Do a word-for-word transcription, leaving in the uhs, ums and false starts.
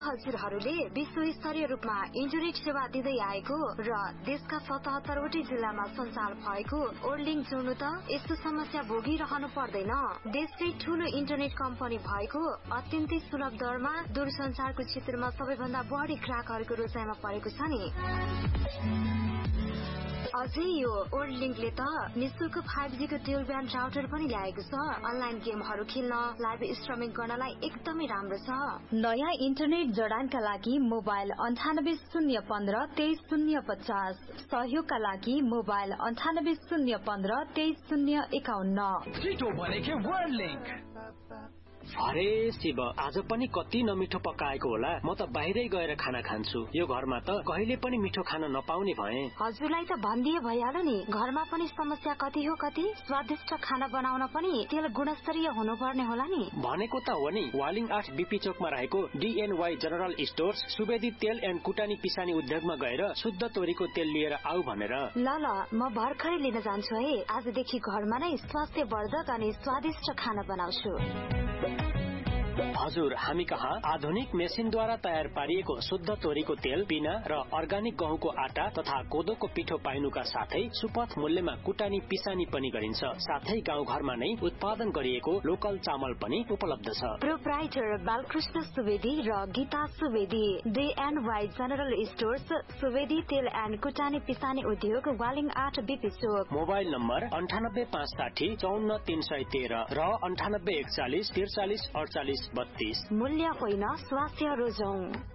हजुरहरूले विश्वस्तरीय रूपमा इन्टरनेट सेवा दिँदै आएको र देशका सतहत्तर वटै जिल्लामा सञ्चालन भएको ओर्लिङ जोड्नु त यस्तो समस्या भोगिरहनु पर्दैन। देशकै ठूलो इन्टरनेट कम्पनी भएको अत्यन्तै सुलभ दरमा दूरसञ्चारको क्षेत्रमा सबैभन्दा बढी ग्राहकहरूको रोजाइमा परेको छ नि। अझै यो ओर्लिङले त निशुल्क फाइभ जी को टेल ब्यान्ड राउटर पनि ल्याएको छ। अनलाइन गेमहरू खेल्न, लाइभ स्ट्रिमिङ गर्नलाई एकदमै राम्रो छ। नयाँ इन्टरनेट जडानका लागि मोबाइल अन्ठानब्बे शून्य पन्ध्र तेइस शून्य पचास, सहयोगका लागि मोबाइल अन्ठानब्बे शून्य पन्ध्र तेइस शून्य एकाउन्न। छिटो भनेको वर्ल्डलिंक। अरे शिव, आज पनि कति नमिठो पकाएको होला। म त बाहिरै गएर खाना खान्छु। यो घरमा त कहिले पनि मिठो खाना नपाउने भए। हजुरलाई त भनिदिए भइहाल्यो नि, घरमा पनि समस्या कति हो कति। स्वादिष्ट खाना बनाउन पनि तेल गुणस्तरीय हुनुपर्ने होला नि। भनेको त हो नि। वालिङ आठ बीपी चोकमा रहेको डीएनवाई जनरल स्टोर्स सुवेदी तेल एन्ड कुटानी पिसानी उद्योगमा गएर शुद्ध तोरीको तेल लिएर आऊ भनेर। ल ल, म भर्खरै लिन जान्छु है। आजदेखि घरमा नै स्वास्थ्यवर्धक अनि स्वादिष्ट खाना बनाउँछु। हजुर, हामी कहाँ आधुनिक मेसिनद्वारा तयार पारिएको शुद्ध तोरीको तेल, पिना र अर्गानिक गहुँको आटा तथा कोदोको पिठो पाइनुका साथै सुपथ मूल्यमा कुटानी पिसानी पनि गरिन्छ। साथै गाउँघरमा नै उत्पादन गरिएको लोकल चामल पनि उपलब्ध छ। प्रोप्राइटर बालकृष्ण सुवेदी र गीता सुवेदी, डीएनवाई जनरल स्टोर्स, सुवेदी तेल एन्ड कुटानी पिसानी उद्योग, वालिङ आठ बीपी चोक। मोबाइल नम्बर अन्ठानब्बे पाँच साठी चौन्न तीन सय तेह्र र अन्ठानब्बे एकचालिस त्रिचालिस अडचालिस बत्तीस। मूल्य होइन, स्वास्थ्य रोजौं।